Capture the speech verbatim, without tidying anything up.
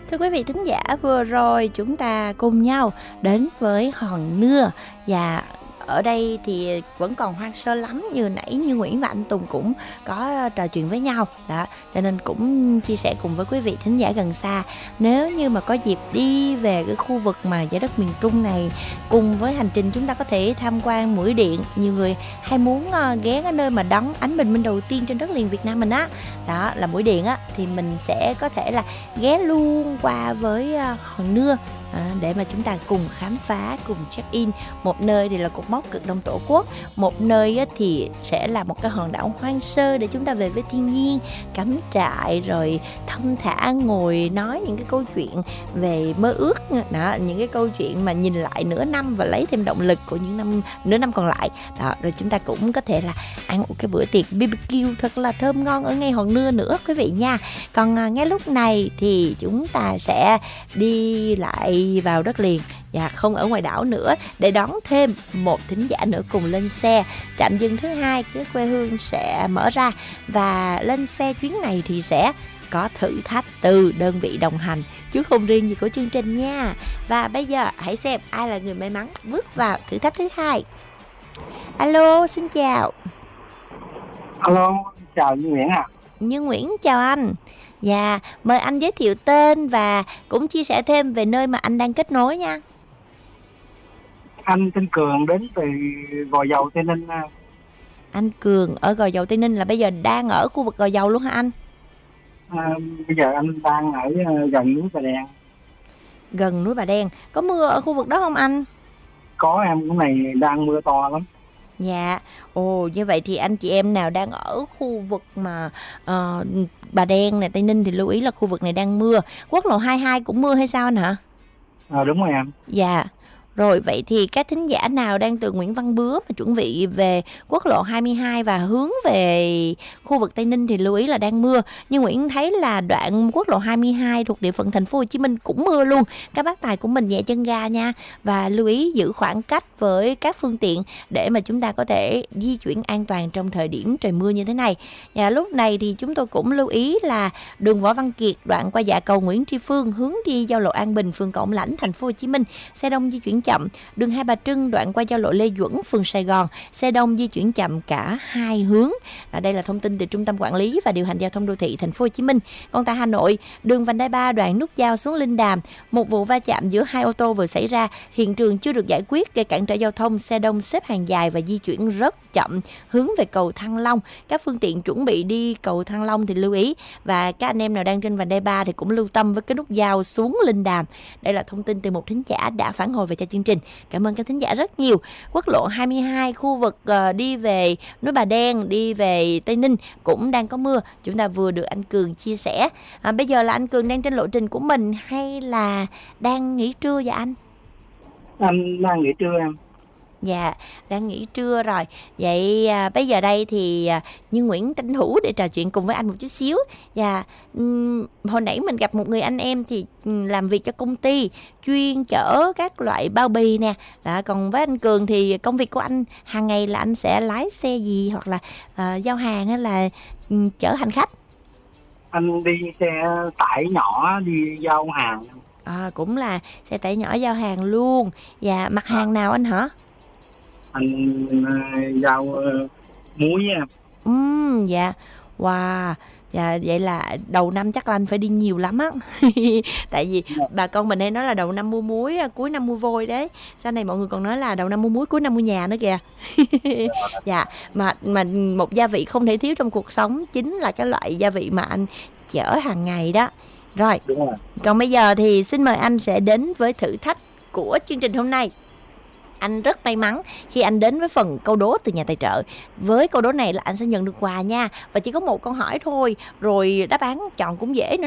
Thưa quý vị thính giả, vừa rồi chúng ta cùng nhau đến với Hòn Nưa. Và ở đây thì vẫn còn hoang sơ lắm, như nãy như Nguyễn và anh Tùng cũng có trò chuyện với nhau đó, cho nên cũng chia sẻ cùng với quý vị thính giả gần xa. Nếu như mà có dịp đi về cái khu vực mà giải đất miền Trung này, cùng với hành trình chúng ta có thể tham quan Mũi Điện. Nhiều người hay muốn ghé cái nơi mà đón ánh bình minh đầu tiên trên đất liền Việt Nam mình á, đó là Mũi Điện á, thì mình sẽ có thể là ghé luôn qua với Hòn Nưa À, để mà chúng ta cùng khám phá, cùng check in. Một nơi thì là cột mốc cực đông tổ quốc, một nơi thì sẽ là một cái hòn đảo hoang sơ để chúng ta về với thiên nhiên, cắm trại rồi thong thả ngồi nói những cái câu chuyện về mơ ước đó, những cái câu chuyện mà nhìn lại nửa năm và lấy thêm động lực của những năm nửa năm còn lại đó. Rồi chúng ta cũng có thể là ăn một cái bữa tiệc bê bê kiu thật là thơm ngon ở ngay Hòn Nưa nữa quý vị nha. Còn ngay lúc này thì chúng ta sẽ đi lại vào đất liền và không ở ngoài đảo nữa, để đón thêm một thính giả nữa cùng lên xe. Trạm dừng thứ hai cái quê hương sẽ mở ra, và lên xe chuyến này thì sẽ có thử thách từ đơn vị đồng hành chứ không riêng gì của chương trình nha. Và bây giờ hãy xem ai là người may mắn bước vào thử thách thứ hai. Alo, xin chào. Alo, chào Như Nguyễn ạ. À. Như Nguyễn chào anh. Dạ, mời anh giới thiệu tên và cũng chia sẻ thêm về nơi mà anh đang kết nối nha. Anh tên Cường đến từ Gò Dầu, Tây Ninh. Anh Cường ở Gò Dầu, Tây Ninh là bây giờ đang ở khu vực Gò Dầu luôn hả anh? À, bây giờ anh đang ở gần núi Bà Đen. Gần núi Bà Đen. Có mưa ở khu vực đó không anh? Có em, cái này đang mưa to lắm. Dạ, ồ như vậy thì anh chị em nào đang ở khu vực mà uh, Bà Đen này, Tây Ninh thì lưu ý là khu vực này đang mưa. Quốc lộ hai mươi hai cũng mưa hay sao anh hả? À, đúng rồi em. Dạ, rồi vậy thì các thính giả nào đang từ Nguyễn Văn Bứa mà chuẩn bị về quốc lộ hai mươi hai và hướng về khu vực Tây Ninh thì lưu ý là đang mưa. Nhưng Nguyễn thấy là đoạn quốc lộ hai mươi hai thuộc địa phận thành phố Hồ Chí Minh cũng mưa luôn. Các bác tài của mình nhẹ chân ga nha, và lưu ý giữ khoảng cách với các phương tiện để mà chúng ta có thể di chuyển an toàn trong thời điểm trời mưa như thế này. Và lúc này thì chúng tôi cũng lưu ý là đường Võ Văn Kiệt đoạn qua dạ cầu Nguyễn Tri Phương hướng đi giao lộ An Bình, phường Cộng Lãnh, thành phố Hồ Chí Minh, xe đông di chuyển chậm. Đường Hai Bà Trưng đoạn qua giao lộ Lê Duẩn, phường Sài Gòn, xe đông di chuyển chậm cả hai hướng. À, đây là thông tin từ Trung tâm Quản lý và Điều hành Giao thông Đô thị thành phố Hồ Chí Minh. Còn tại Hà Nội, đường vành đai ba đoạn nút giao xuống Linh Đàm, một vụ va chạm giữa hai ô tô vừa xảy ra, hiện trường chưa được giải quyết, gây cản trở giao thông, xe đông xếp hàng dài và di chuyển rất chậm hướng về cầu Thăng Long. Các phương tiện chuẩn bị đi cầu Thăng Long thì lưu ý, và các anh em nào đang trên vành đai ba thì cũng lưu tâm với cái nút giao xuống Linh Đàm. Đây là thông tin từ một thính giả đã phản hồi về cho chương trình. Cảm ơn các thính giả rất nhiều. Quốc lộ hai mươi hai khu vực uh, đi về núi Bà Đen, đi về Tây Ninh cũng đang có mưa. Chúng ta vừa được anh Cường chia sẻ. À, bây giờ là anh Cường đang trên lộ trình của mình hay là đang nghỉ trưa vậy anh? Anh đang nghỉ trưa em. Dạ, đang nghỉ trưa rồi. Vậy à, bây giờ đây thì à, Như Nguyễn tranh thủ để trò chuyện cùng với anh một chút xíu. Và um, hồi nãy mình gặp một người anh em thì um, làm việc cho công ty chuyên chở các loại bao bì nè. Đó, còn với anh Cường thì công việc của anh hàng ngày là anh sẽ lái xe gì, hoặc là uh, giao hàng hay là um, chở hành khách? Anh đi xe tải nhỏ đi giao hàng. À, cũng là xe tải nhỏ giao hàng luôn. Và mặt hàng nào anh hả? Anh uh, giao uh, muối em. Ừ, dạ. Wow. Dạ, vậy là đầu năm chắc là anh phải đi nhiều lắm á. Tại vì bà con mình hay nói là đầu năm mua muối, cuối năm mua vôi đấy. Sau này mọi người còn nói là đầu năm mua muối, cuối năm mua nhà nữa kìa. Dạ, mà mà một gia vị không thể thiếu trong cuộc sống chính là cái loại gia vị mà anh chở hàng ngày đó. Rồi. Đúng rồi. Còn bây giờ thì xin mời anh sẽ đến với thử thách của chương trình hôm nay. Anh rất may mắn khi anh đến với phần câu đố từ nhà tài trợ. Với câu đố này là anh sẽ nhận được quà nha. Và chỉ có một câu hỏi thôi, rồi đáp án chọn cũng dễ nữa.